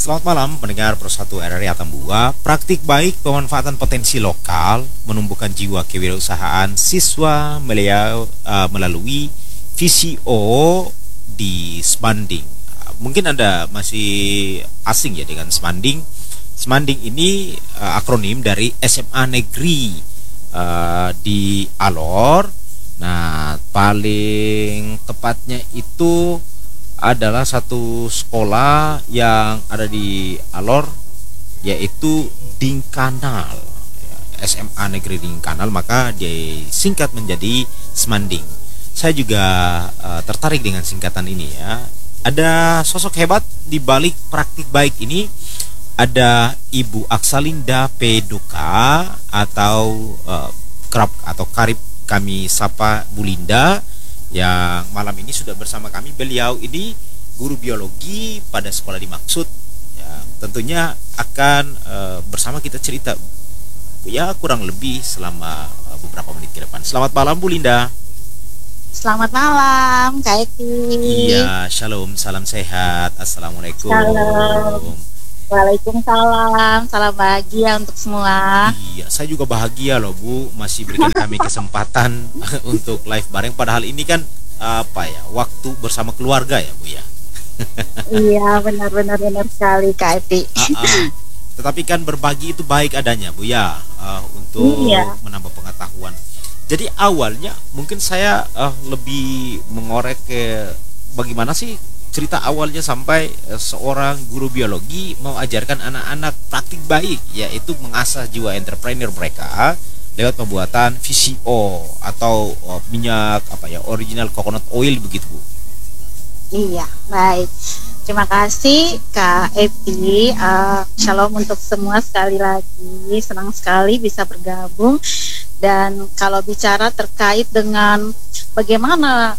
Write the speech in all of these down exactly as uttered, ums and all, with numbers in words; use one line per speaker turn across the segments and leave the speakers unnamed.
Selamat malam pendengar Pro satu R R I Atambua. Praktik baik pemanfaatan potensi lokal menumbuhkan jiwa kewirausahaan siswa beliau uh, melalui V C O di Semanding. Uh, mungkin Anda masih asing ya dengan Semanding. Semanding ini uh, akronim dari S M A Negeri uh, di Alor. Nah, paling tepatnya itu adalah satu sekolah yang ada di Alor, yaitu Dingkanal, S M A Negeri Dingkanal, maka disingkat menjadi Semanding. Saya juga uh, tertarik dengan singkatan ini ya. Ada sosok hebat di balik praktik baik ini. Ada Ibu Aksalinda Peduka atau uh, kerap atau karib kami sapa Bu Linda, yang malam ini sudah bersama kami. Beliau ini guru biologi pada sekolah dimaksud ya, tentunya akan uh, bersama kita cerita ya kurang lebih selama uh, beberapa menit ke depan. Selamat malam Bu Linda.
Selamat malam Kak Eki.
Iya, shalom, salam sehat. Assalamualaikum.
Shalom. Waalaikumsalam, salam bahagia untuk semua.
Iya, saya juga bahagia loh Bu, masih berikan kami kesempatan untuk live bareng. Padahal ini kan apa ya, waktu bersama keluarga ya Bu ya.
Iya, benar-benar benar sekali Kak Eki.
uh, uh. Tetapi kan berbagi itu baik adanya Bu ya, uh, untuk
iya.
menambah pengetahuan. Jadi awalnya mungkin saya uh, lebih mengorek ke bagaimana sih cerita awalnya sampai uh, seorang guru biologi mau ajarkan anak-anak praktik baik, yaitu mengasah jiwa entrepreneur mereka lewat pembuatan V C O atau uh, minyak apa ya, original coconut oil begitu Bu.
Iya, baik. Terima kasih Kak Epi. Uh, shalom untuk semua sekali lagi. Senang sekali bisa bergabung. Dan kalau bicara terkait dengan bagaimana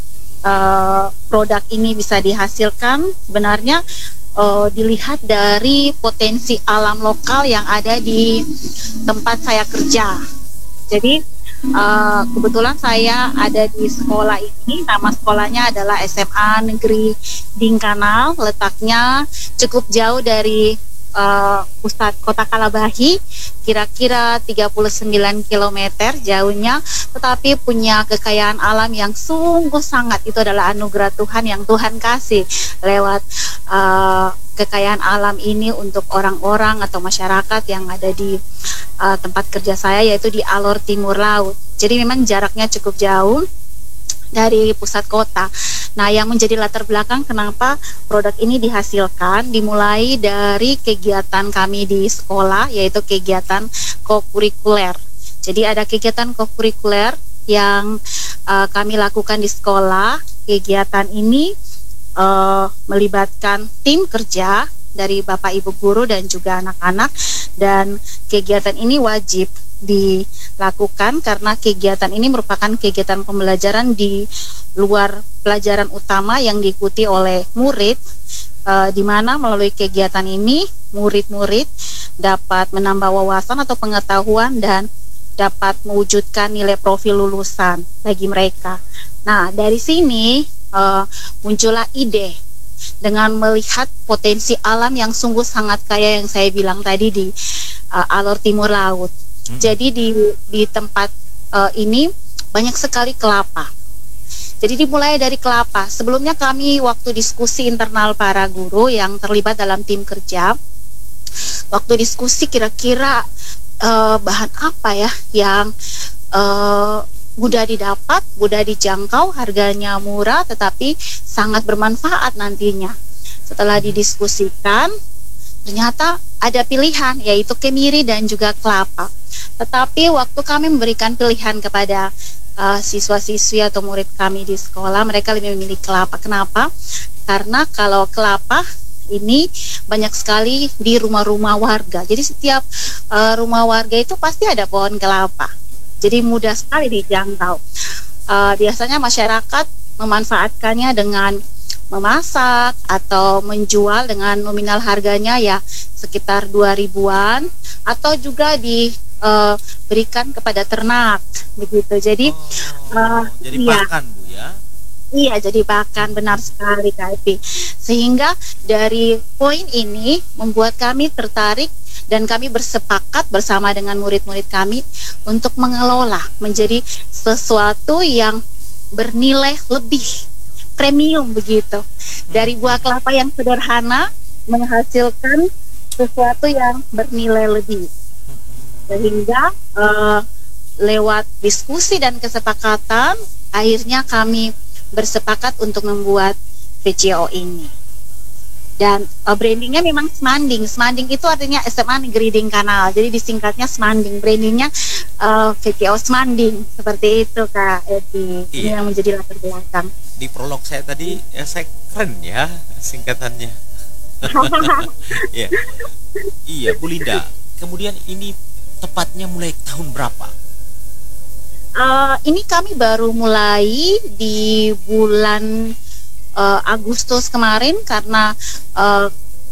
Uh, produk ini bisa dihasilkan, sebenarnya uh, dilihat dari potensi alam lokal yang ada di tempat saya kerja. Jadi uh, kebetulan saya ada di sekolah ini, nama sekolahnya adalah S M A Negeri Dingkanal, letaknya cukup jauh dari uh, pusat kota Kalabahi, kira-kira tiga puluh sembilan kilometer jauhnya, tetapi punya kekayaan alam yang sungguh sangat. Itu adalah anugerah Tuhan yang Tuhan kasih lewat uh, kekayaan alam ini untuk orang-orang atau masyarakat yang ada di uh, tempat kerja saya, yaitu di Alor Timur Laut. Jadi memang jaraknya cukup jauh dari pusat kota. Nah, yang menjadi latar belakang kenapa produk ini dihasilkan dimulai dari kegiatan kami di sekolah, yaitu kegiatan kokurikuler. Jadi ada kegiatan kokurikuler yang uh, kami lakukan di sekolah. Kegiatan ini uh, melibatkan tim kerja dari Bapak Ibu guru dan juga anak-anak, dan kegiatan ini wajib dilakukan karena kegiatan ini merupakan kegiatan pembelajaran di luar pelajaran utama yang diikuti oleh murid, uh, di mana melalui kegiatan ini murid-murid dapat menambah wawasan atau pengetahuan dan dapat mewujudkan nilai profil lulusan bagi mereka. Nah, dari sini uh, muncullah ide dengan melihat potensi alam yang sungguh sangat kaya yang saya bilang tadi di uh, Alor Timur Laut. Hmm. Jadi di di tempat uh, ini banyak sekali kelapa. Jadi dimulai dari kelapa. Sebelumnya kami waktu diskusi internal para guru yang terlibat dalam tim kerja, waktu diskusi kira-kira uh, bahan apa ya yang uh, mudah didapat, mudah dijangkau, harganya murah, tetapi sangat bermanfaat nantinya. Setelah didiskusikan, ternyata ada pilihan, yaitu kemiri dan juga kelapa. Tetapi waktu kami memberikan pilihan kepada uh, siswa-siswi atau murid kami di sekolah, mereka lebih memilih kelapa. Kenapa? Karena kalau kelapa ini banyak sekali di rumah-rumah warga. Jadi setiap uh, rumah warga itu pasti ada pohon kelapa. Jadi mudah sekali dijangkau. Uh, biasanya masyarakat memanfaatkannya dengan memasak atau menjual dengan nominal harganya ya sekitar dua ribuan, atau juga diberikan uh, kepada ternak begitu. Jadi
oh,
uh,
jadi
iya.
pakan Bu ya.
Iya, jadi bahkan benar sekali Kak Epi. Sehingga dari poin ini membuat kami tertarik dan kami bersepakat bersama dengan murid-murid kami untuk mengelola menjadi sesuatu yang bernilai lebih premium begitu. Dari buah kelapa yang sederhana menghasilkan sesuatu yang bernilai lebih. Sehingga uh, lewat diskusi dan kesepakatan akhirnya kami bersepakat untuk membuat V C O ini. Dan uh, brandingnya memang Semanding. Semanding itu artinya S M A Negeri Dingkanal. Jadi disingkatnya Semanding. Brandingnya uh, V C O Semanding. Seperti itu Kak Epi. Ini
Iya.
yang menjadi latar belakang.
Di prolog saya tadi ya, saya keren ya singkatannya. Iya. Iya, Bu Linda. Kemudian ini tepatnya mulai tahun berapa?
Uh, ini kami baru mulai di bulan uh, Agustus kemarin karena uh,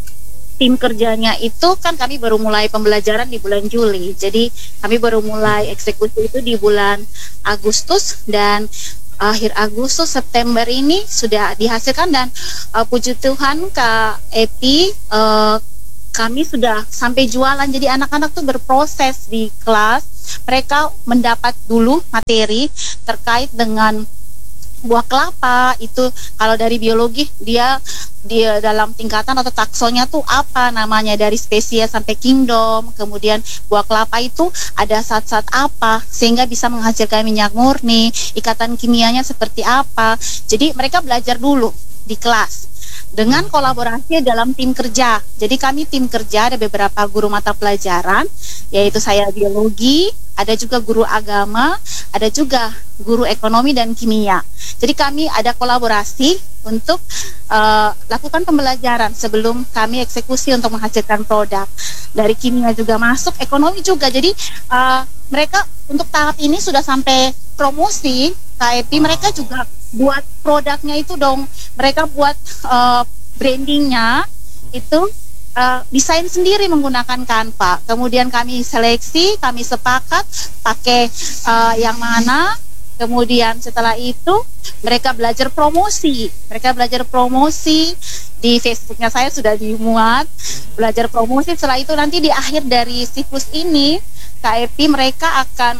tim kerjanya itu kan kami baru mulai pembelajaran di bulan Juli. Jadi kami baru mulai eksekusi itu di bulan Agustus dan akhir Agustus September ini sudah dihasilkan dan uh, puji Tuhan Kak Epi uh, kami sudah sampai jualan. Jadi anak-anak tuh berproses di kelas. Mereka mendapat dulu materi terkait dengan buah kelapa itu. Kalau dari biologi dia dia dalam tingkatan atau taksonya tuh apa namanya, dari spesies sampai kingdom. Kemudian buah kelapa itu ada zat-zat apa sehingga bisa menghasilkan minyak murni, ikatan kimianya seperti apa. Jadi mereka belajar dulu di kelas dengan kolaborasi dalam tim kerja. Jadi kami tim kerja, ada beberapa guru mata pelajaran, yaitu saya biologi, ada juga guru agama, ada juga guru ekonomi dan kimia. Jadi kami ada kolaborasi untuk uh, lakukan pembelajaran sebelum kami eksekusi untuk menghasilkan produk. Dari kimia juga masuk, ekonomi juga. Jadi uh, mereka untuk tahap ini sudah sampai promosi K E P. Mereka juga buat produknya itu dong. Mereka buat uh, brandingnya itu uh, desain sendiri menggunakan Canva. Kemudian kami seleksi, kami sepakat pakai uh, yang mana. Kemudian setelah itu mereka belajar promosi. Mereka belajar promosi di Facebooknya saya sudah dimuat. Belajar promosi. Setelah itu nanti di akhir dari siklus ini K E P mereka akan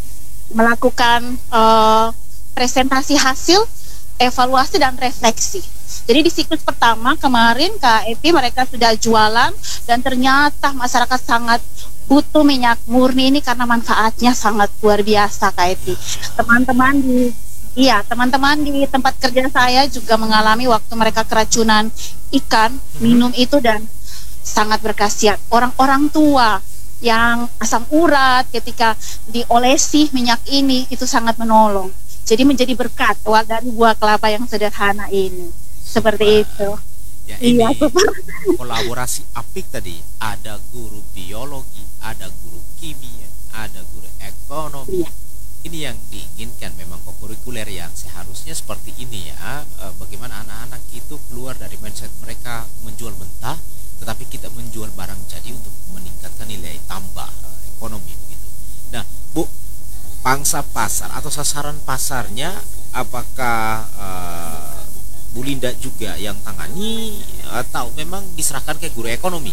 melakukan uh, presentasi hasil, evaluasi dan refleksi. Jadi di siklus pertama kemarin K E P mereka sudah jualan dan ternyata masyarakat sangat butuh minyak murni ini karena manfaatnya sangat luar biasa K E P. Teman-teman di iya, teman-teman di tempat kerja saya juga mengalami waktu mereka keracunan ikan minum itu dan sangat berkhasiat. Orang-orang tua yang asam urat ketika diolesi minyak ini itu sangat menolong. Jadi menjadi berkat dari buah kelapa yang sederhana ini. Seperti itu.
Ya, ini
iya,
kolaborasi apik tadi. Ada guru biologi, ada guru kimia, ada guru ekonomi.
Iya.
Ini yang diinginkan memang kokurikuler yang seharusnya seperti ini ya. E, bagaimana anak-anak itu keluar dari mindset mereka menjual mentah, tetapi kita menjual barang jadi untuk meningkatkan nilai tambah e, ekonomi begitu. Nah, Bu, pangsa pasar atau sasaran pasarnya apakah e, Bu Linda juga yang tangani atau memang diserahkan ke guru ekonomi?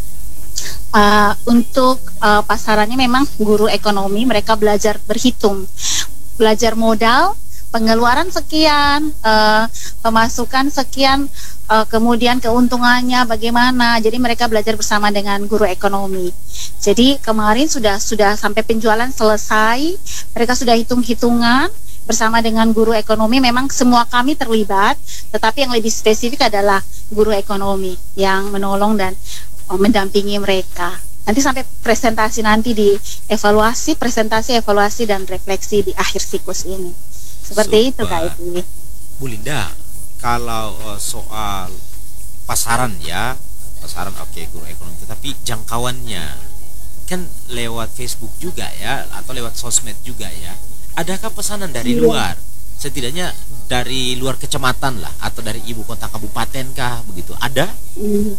Uh, untuk uh, pasarannya memang guru ekonomi, mereka belajar berhitung, belajar modal, pengeluaran sekian, uh, pemasukan sekian, uh, kemudian keuntungannya bagaimana. Jadi mereka belajar bersama dengan guru ekonomi. Jadi kemarin sudah sudah sampai penjualan selesai, mereka sudah hitung-hitungan bersama dengan guru ekonomi. Memang semua kami terlibat, tetapi yang lebih spesifik adalah guru ekonomi yang menolong dan mendampingi mereka. Nanti sampai presentasi nanti di evaluasi, presentasi, evaluasi dan refleksi di akhir siklus ini. Seperti Super. Itu Kak Iti.
Bu Linda, kalau uh, soal pasaran ya, pasaran oke okay, guru ekonomi, tapi jangkauannya kan lewat Facebook juga ya, atau lewat sosmed juga ya. Adakah pesanan dari iya. luar? Setidaknya dari luar kecamatan lah, atau dari ibu kota kabupaten kah begitu? Ada?
Iya.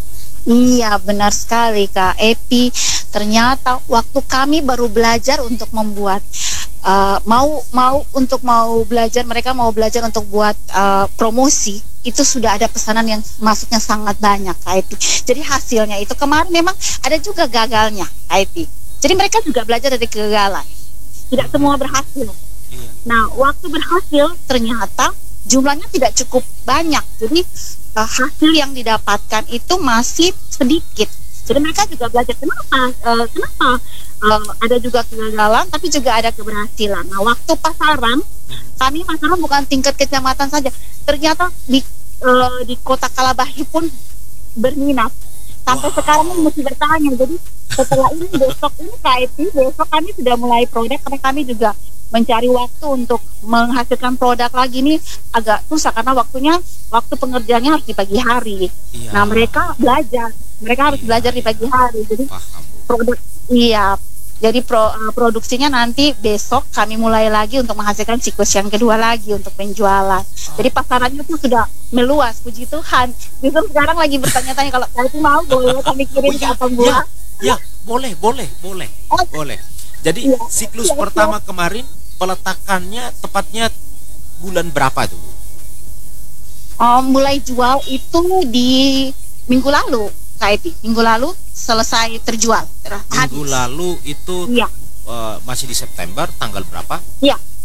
Iya, benar sekali Kak Epi. Ternyata waktu kami baru belajar untuk membuat uh, mau mau untuk mau belajar mereka mau belajar untuk buat uh, promosi, itu sudah ada pesanan yang masuknya sangat banyak Kak Epi. Jadi hasilnya itu kemarin memang ada juga gagalnya Kak Epi. Jadi mereka juga belajar dari kegagalan. Tidak semua berhasil.
Iya.
Nah, waktu berhasil ternyata jumlahnya tidak cukup banyak. Jadi uh, hasil yang didapatkan itu masih sedikit. Jadi mereka juga belajar kenapa, uh, kenapa uh, ada juga kegagalan, tapi juga ada keberhasilan. Nah, waktu pasaran, kami pasaran bukan tingkat kecamatan saja. Ternyata di uh, di kota Kalabahi pun berminat. Sampai wow. Sekarang mesti bertanya. Jadi setelah ini besok ini K I P, besok kami sudah mulai produk karena kami juga mencari waktu untuk menghasilkan produk lagi nih agak susah karena waktunya waktu pengerjaannya harus di pagi hari. Iya. Nah mereka belajar, mereka harus iya. belajar di pagi hari. Jadi paham. Produk iya. Jadi pro, uh, produksinya nanti besok kami mulai lagi untuk menghasilkan siklus yang kedua lagi untuk penjualan. Oh. Jadi pasarannya tuh sudah meluas, puji Tuhan. Justru sekarang lagi bertanya-tanya kalau kalian mau boleh kami kirim oh, ke Atambua.
Ya, ya, boleh, boleh, boleh, oh. boleh. Jadi ya, siklus ya, pertama ya. Kemarin peletakannya tepatnya bulan berapa tuh?
Oh, mulai jual itu di minggu lalu, Kak Epi. Minggu lalu selesai terjual.
Minggu
habis.
lalu itu ya. uh, masih di September, tanggal berapa?
Iya,